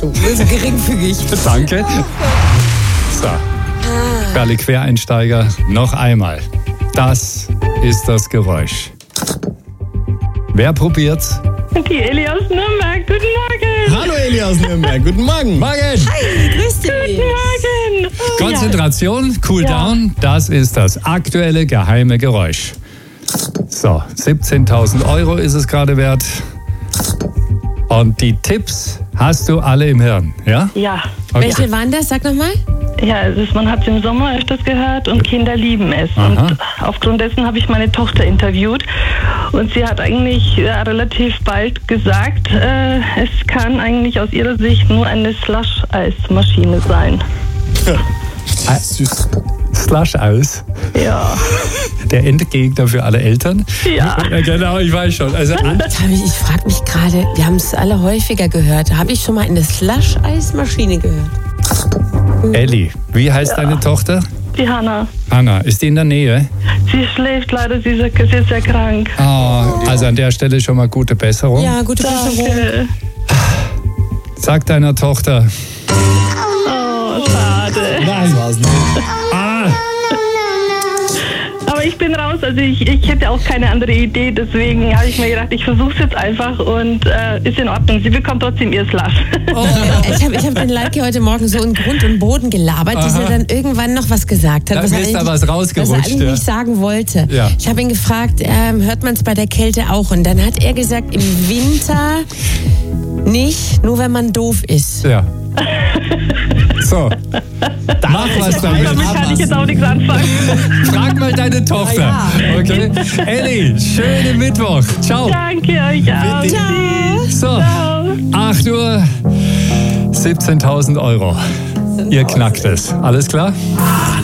Du bist geringfügig. Danke. So, für alle Quereinsteiger noch einmal. Das ist das Geräusch. Wer probiert's? Die Eli aus Nürnberg, guten Morgen. Hallo Eli aus Nürnberg, guten Morgen. Morgen! Hi, grüß dich. Guten Morgen. Konzentration, cool down, das ist das aktuelle geheime Geräusch. So, 17.000 Euro ist es gerade wert. Und die Tipps hast du alle im Hirn, ja? Ja. Okay. Welche waren das? Sag nochmal. Ja, man hat es im Sommer öfters gehört und Kinder lieben es. Aha. Und aufgrund dessen habe ich meine Tochter interviewt und sie hat eigentlich relativ bald gesagt, es kann eigentlich aus ihrer Sicht nur eine Slush-Eismaschine sein. Süß. Slush aus. Ja. Der Endgegner für alle Eltern. Ja. Ja, genau, ich weiß schon. Also, Ich frage mich gerade, wir haben es alle häufiger gehört. Habe ich schon mal eine Slush-Eismaschine gehört? Elli, wie heißt deine Tochter? Die Hanna. Hanna, ist die in der Nähe? Sie schläft leider, sie ist sehr krank. Oh, also an der Stelle schon mal gute Besserung. Ja, gute Besserung. Danke. Sag deiner Tochter. Oh, schade. Das war's nicht. Aber ich bin raus, also ich hätte auch keine andere Idee, deswegen habe ich mir gedacht, ich versuche es jetzt einfach und ist in Ordnung. Sie bekommt trotzdem ihr Slush. Oh, ich hab den Leike heute Morgen so in Grund und Boden gelabert, bis er dann irgendwann noch was gesagt hat. Da was er ist da eigentlich- was rausgerutscht, Was er eigentlich ja. nicht sagen wollte. Ja. Ich habe ihn gefragt, hört man es bei der Kälte auch? Und dann hat er gesagt, im Winter nicht, nur wenn man doof ist. Ja. So, mach was damit. Damit kann ich jetzt auch nichts anfangen. Frag mal deine Tochter. Okay? Elli, schönen Mittwoch. Ciao. Danke euch auch. Ciao. So, 8 Uhr, 17.000 Euro. Ihr knackt es. Alles klar?